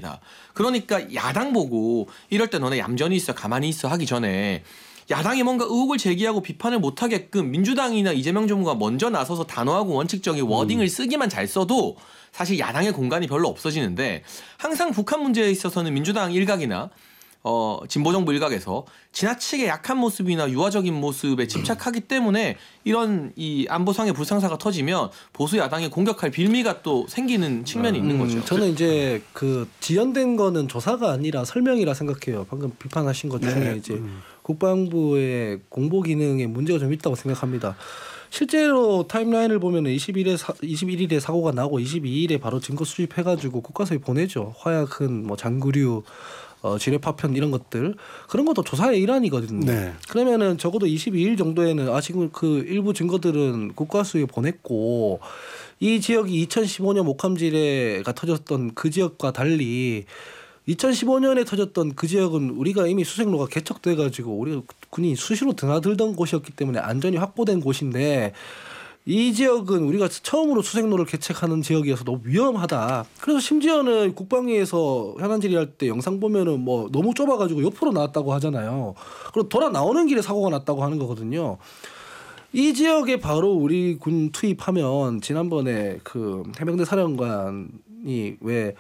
겁니다. 그러니까 야당 보고 이럴 때 너네 얌전히 있어 가만히 있어 하기 전에 야당이 뭔가 의혹을 제기하고 비판을 못하게끔 민주당이나 이재명 정부가 먼저 나서서 단호하고 원칙적인 워딩을 쓰기만 잘 써도 사실 야당의 공간이 별로 없어지는데 항상 북한 문제에 있어서는 민주당 일각이나 진보정부 일각에서 지나치게 약한 모습이나 유화적인 모습에 집착하기 때문에 이런 이 안보상의 불상사가 터지면 보수 야당에 공격할 빌미가 또 생기는 측면이 있는 거죠. 저는 이제 그 지연된 거는 조사가 아니라 설명이라 생각해요. 방금 비판하신 것 중에 이제 국방부의 공보 기능에 문제가 좀 있다고 생각합니다. 실제로 타임라인을 보면 21일에 사고가 나고 22일에 바로 증거 수집해가지고 국가서에 보내죠. 화약은 뭐 장구류 지뢰 파편 이런 것들 그런 것도 조사의 일환이거든요. 네. 그러면은 적어도 22일 정도에는 지금 그 일부 증거들은 국가수에 보냈고 이 지역이 2015년 목함지뢰가 터졌던 그 지역과 달리 2015년에 터졌던 그 지역은 우리가 이미 수색로가 개척돼 가지고 우리가 군이 수시로 드나들던 곳이었기 때문에 안전이 확보된 곳인데 이 지역은 우리가 처음으로 수색로를 개척하는 지역이어서 너무 위험하다. 그래서 심지어는 국방위에서 현안 질의할 때 영상 보면은 뭐 너무 좁아가지고 옆으로 나왔다고 하잖아요. 그리고 돌아 나오는 길에 사고가 났다고 하는 거거든요. 이 지역에 바로 우리 군 투입하면 지난번에 그 해병대 사령관이 왜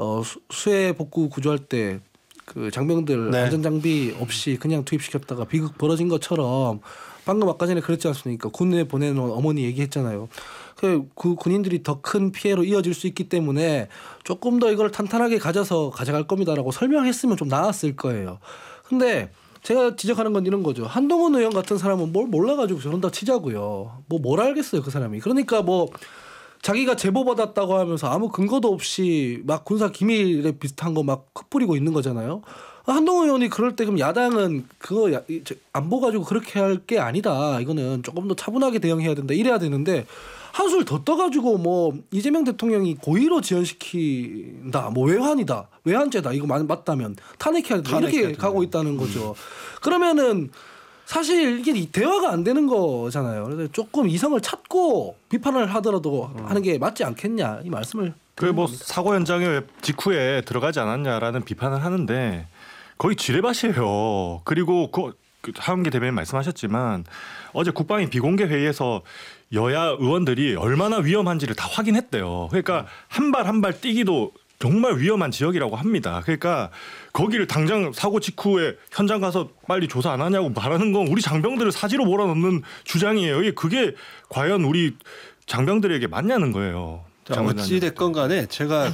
수해 복구 구조할 때 그 장병들 안전 장비 없이 그냥 투입시켰다가 비극 벌어진 것처럼 방금 아까 전에 그랬지 않습니까? 군에 보내놓은 어머니 얘기했잖아요. 그 군인들이 더 큰 피해로 이어질 수 있기 때문에 조금 더 이걸 탄탄하게 가져갈 겁니다라고 설명했으면 좀 나았을 거예요. 근데 제가 지적하는 건 이런 거죠. 한동훈 의원 같은 사람은 뭘 몰라가지고 저런다 치자고요. 뭘 알겠어요 그 사람이. 그러니까 뭐 자기가 제보 받았다고 하면서 아무 근거도 없이 막 군사 기밀에 비슷한 거 막 흩뿌리고 있는 거잖아요. 한동훈 의원이 그럴 때 그럼 야당은 그거 안 보가지고 그렇게 할 게 아니다. 이거는 조금 더 차분하게 대응해야 된다. 이래야 되는데 한술 더 떠가지고 뭐 이재명 대통령이 고의로 지연시킨다. 뭐 외환이다. 외환죄다. 이거 맞다면 탄핵해야 된다. 이렇게 가고 있다는 거죠. 그러면은 사실 이게 대화가 안 되는 거잖아요. 그래서 조금 이성을 찾고 비판을 하더라도 하는 게 맞지 않겠냐 이 말씀을. 그게 뭐 사고 현장에 직후에 들어가지 않았냐라는 비판을 하는데 거의 지뢰밭이에요. 그리고 하은기 대변인 말씀하셨지만 어제 국방위 비공개 회의에서 여야 의원들이 얼마나 위험한지를 다 확인했대요. 그러니까 한 발 한 발 뛰기도 정말 위험한 지역이라고 합니다. 그러니까 거기를 당장 사고 직후에 현장 가서 빨리 조사 안 하냐고 말하는 건 우리 장병들을 사지로 몰아넣는 주장이에요. 그게 과연 우리 장병들에게 맞냐는 거예요. 어찌 됐건 간에 제가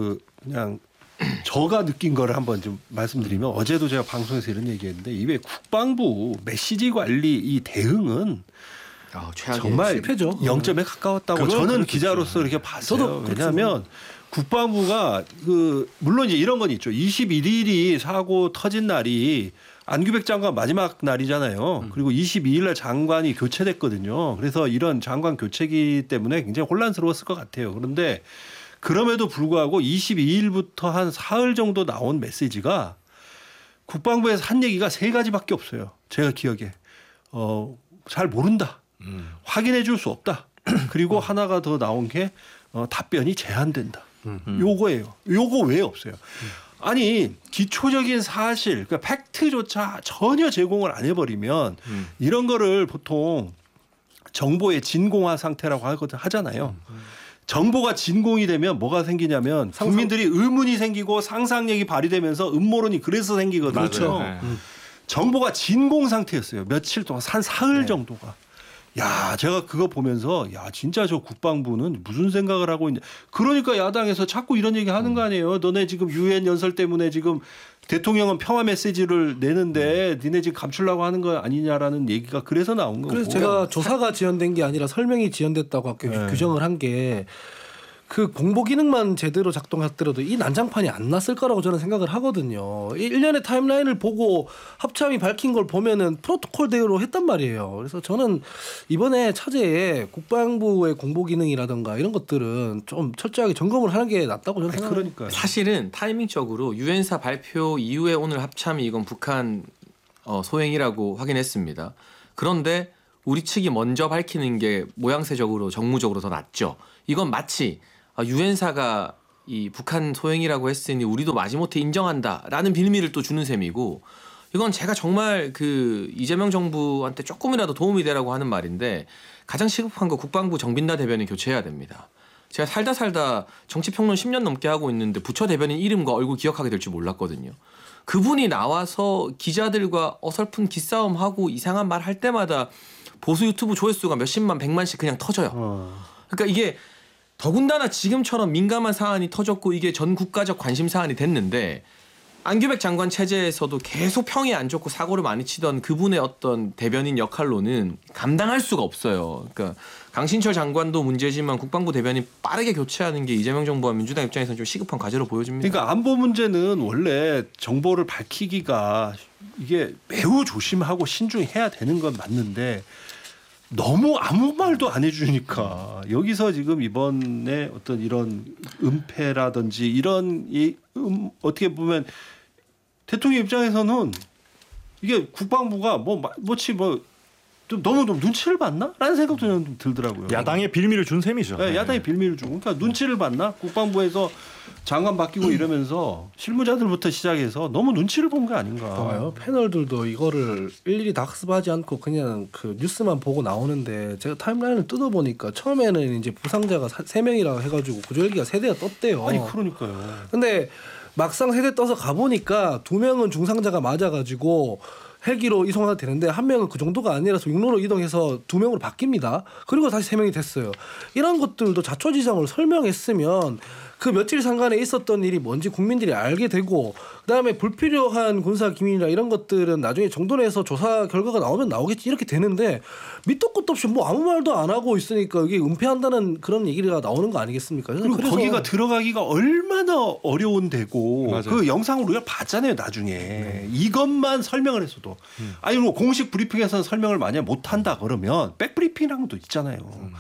그냥 저가 느낀 거를 한번 좀 말씀드리면 어제도 제가 방송에서 이런 얘기했는데 이게 국방부 메시지 관리 이 대응은 정말 실패죠. 0점에 가까웠다고 저는 기자로서 이렇게 봤어요. 왜냐하면 국방부가 물론 이제 이런 건 있죠. 21일이 사고 터진 날이 안규백 장관 마지막 날이잖아요. 그리고 22일 날 장관이 교체됐거든요. 그래서 이런 장관 교체기 때문에 굉장히 혼란스러웠을 것 같아요. 그런데 그럼에도 불구하고 22일부터 한 사흘 정도 나온 메시지가 국방부에서 한 얘기가 3가지밖에 없어요. 제가 기억에. 잘 모른다. 확인해 줄 수 없다. 그리고 하나가 더 나온 게 답변이 제한된다. 요거예요. 요거 외에 없어요. 아니 기초적인 사실, 그러니까 팩트조차 전혀 제공을 안 해버리면 이런 거를 보통 정보의 진공화 상태라고 하잖아요. 정보가 진공이 되면 뭐가 생기냐면 국민들이 의문이 생기고 상상력이 발휘되면서 음모론이 그래서 생기거든요. 그렇죠. 정보가 진공 상태였어요. 며칠 동안 한 사흘 정도가. 야, 제가 그거 보면서 야, 진짜 저 국방부는 무슨 생각을 하고 있냐. 그러니까 야당에서 자꾸 이런 얘기 하는 거 아니에요. 너네 지금 유엔 연설 때문에 지금 대통령은 평화 메시지를 내는데 니네 지금 감추려고 하는 거 아니냐라는 얘기가 그래서 나온 거고. 그래서 제가 조사가 지연된 게 아니라 설명이 지연됐다고 규정을 한 게 그 공보 기능만 제대로 작동했더라도 이 난장판이 안 났을 거라고 저는 생각을 하거든요. 일련의 타임라인을 보고 합참이 밝힌 걸 보면은 프로토콜대로 했단 말이에요. 그래서 저는 이번에 차제에 국방부의 공보 기능이라든가 이런 것들은 좀 철저하게 점검을 하는 게 낫다고 저는 생각합니다. 그러니까요. 사실은 타이밍적으로 유엔사 발표 이후에 오늘 합참이 이건 북한 소행이라고 확인했습니다. 그런데 우리 측이 먼저 밝히는 게 모양새적으로 정무적으로 더 낫죠. 이건 마치 유엔사가 이 북한 소행이라고 했으니 우리도 마지못해 인정한다라는 빌미를 또 주는 셈이고 이건 제가 정말 그 이재명 정부한테 조금이라도 도움이 되라고 하는 말인데 가장 시급한 거 국방부 정빈나 대변인 교체해야 됩니다. 제가 살다 정치평론 10년 넘게 하고 있는데 부처 대변인 이름과 얼굴 기억하게 될 줄 몰랐거든요. 그분이 나와서 기자들과 어설픈 기싸움하고 이상한 말 할 때마다 보수 유튜브 조회수가 몇십만, 백만씩 그냥 터져요. 그러니까 이게 더군다나 지금처럼 민감한 사안이 터졌고 이게 전 국가적 관심 사안이 됐는데 안규백 장관 체제에서도 계속 평이 안 좋고 사고를 많이 치던 그분의 어떤 대변인 역할로는 감당할 수가 없어요. 그러니까 강신철 장관도 문제지만 국방부 대변인 빠르게 교체하는 게 이재명 정부와 민주당 입장에서는 좀 시급한 과제로 보여집니다. 그러니까 안보 문제는 원래 정보를 밝히기가 이게 매우 조심하고 신중해야 되는 건 맞는데 너무 아무 말도 안 해주니까 여기서 지금 이번에 어떤 이런 은폐라든지 이런 어떻게 보면 대통령 입장에서는 이게 국방부가 좀 너무 좀 눈치를 봤나?라는 생각도 좀 들더라고요. 야당의 빌미를 준 셈이죠. 네, 야당의 빌미를 주고 그러니까 눈치를 봤나? 국방부에서 장관 바뀌고 이러면서 실무자들부터 시작해서 너무 눈치를 본 게 아닌가. 봐요. 패널들도 이거를 일일이 다 학습하지 않고 그냥 그 뉴스만 보고 나오는데 제가 타임라인을 뜯어보니까 처음에는 이제 부상자가 3명이라고 해가지고 구조헬기가 3대가 떴대요. 아니 그러니까요. 근데 막상 3대 떠서 가보니까 2명은 중상자가 맞아가지고 헬기로 이송하다 되는데 한 명은 그 정도가 아니라서 육로로 이동해서 2명으로 바뀝니다. 그리고 다시 3명이 됐어요. 이런 것들도 자초지종을 설명했으면 그 며칠 상간에 있었던 일이 뭔지 국민들이 알게 되고 그다음에 불필요한 군사 기밀이나 이런 것들은 나중에 정돈해서 조사 결과가 나오면 나오겠지 이렇게 되는데 밑도 끝도 없이 뭐 아무 말도 안 하고 있으니까 이게 은폐한다는 그런 얘기가 나오는 거 아니겠습니까? 그리고 거기가 들어가기가 얼마나 어려운 데고 맞아요. 그 영상을 우리가 봤잖아요 나중에 이것만 설명을 했어도 아니 뭐 공식 브리핑에서는 설명을 만약 못한다 그러면 백브리핑이라는 것도 있잖아요.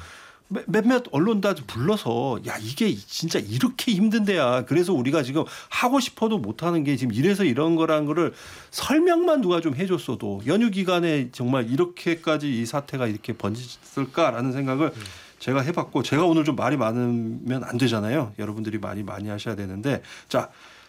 몇몇 언론다 불러서 야 이게 진짜 이렇게 힘든 데야. 그래서 우리가 지금 하고 싶어도 못하는 게 지금 이래서 이런 거라는 거를 설명만 누가 좀 해줬어도 연휴 기간에 정말 이렇게까지 이 사태가 이렇게 번졌을까라는 생각을 제가 해봤고 제가 오늘 좀 말이 많으면 안 되잖아요. 여러분들이 많이 하셔야 되는데 자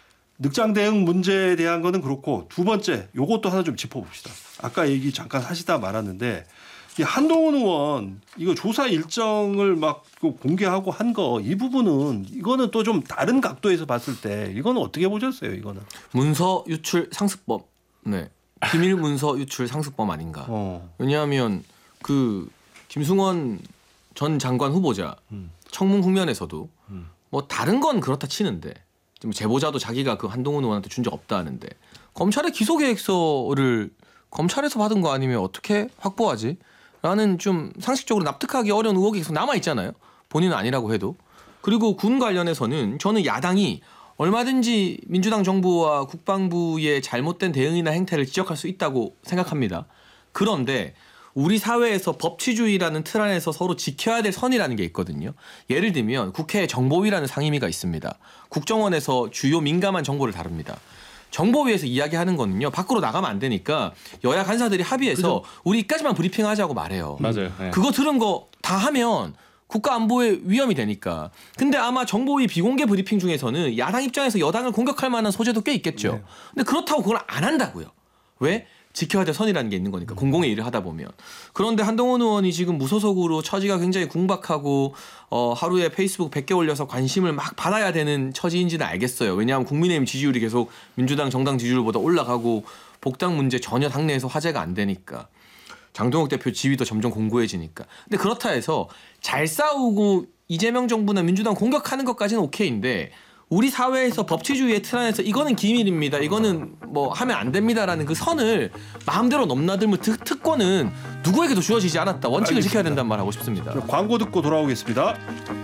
늑장 대응 문제에 대한 거는 그렇고 두 번째 요것도 하나 좀 짚어봅시다. 아까 얘기 잠깐 하시다 말았는데 이 한동훈 의원 이거 조사 일정을 막 공개하고 한 거 이 부분은 이거는 또 좀 다른 각도에서 봤을 때 이거는 어떻게 보셨어요? 이거는 문서 유출 상습범, 네 비밀 문서 유출 상습범 아닌가? 왜냐하면 그 김승원 전 장관 후보자 청문 국면에서도 뭐 다른 건 그렇다 치는데 제보자도 자기가 그 한동훈 의원한테 준 적 없다 하는데 검찰의 기소 계획서를 검찰에서 받은 거 아니면 어떻게 확보하지? 라는 좀 상식적으로 납득하기 어려운 의혹이 계속 남아있잖아요. 본인은 아니라고 해도. 그리고 군 관련해서는 저는 야당이 얼마든지 민주당 정부와 국방부의 잘못된 대응이나 행태를 지적할 수 있다고 생각합니다. 그런데 우리 사회에서 법치주의라는 틀 안에서 서로 지켜야 될 선이라는 게 있거든요. 예를 들면 국회에 정보위라는 상임위가 있습니다. 국정원에서 주요 민감한 정보를 다룹니다. 정보위에서 이야기하는 거는요. 밖으로 나가면 안 되니까 여야 간사들이 합의해서 그죠? 우리 이까지만 브리핑하자고 말해요. 맞아요. 네. 그거 들은 거 다 하면 국가 안보에 위험이 되니까. 근데 아마 정보위 비공개 브리핑 중에서는 야당 입장에서 여당을 공격할 만한 소재도 꽤 있겠죠. 네. 근데 그렇다고 그걸 안 한다고요. 왜? 지켜야 될 선이라는 게 있는 거니까 공공의 일을 하다 보면. 그런데 한동훈 의원이 지금 무소속으로 처지가 굉장히 궁박하고 하루에 페이스북 100개 올려서 관심을 막 받아야 되는 처지인지는 알겠어요. 왜냐하면 국민의힘 지지율이 계속 민주당 정당 지지율보다 올라가고 복당 문제 전혀 당내에서 화제가 안 되니까. 장동혁 대표 지위도 점점 공고해지니까. 근데 그렇다 해서 잘 싸우고 이재명 정부나 민주당 공격하는 것까지는 오케이인데 우리 사회에서 법치주의의 틀 안에서 이거는 기밀입니다. 이거는 뭐 하면 안 됩니다라는 그 선을 마음대로 넘나들면 특권은 누구에게도 주어지지 않았다. 원칙을 지켜야 된다는 말 하고 싶습니다. 광고 듣고 돌아오겠습니다.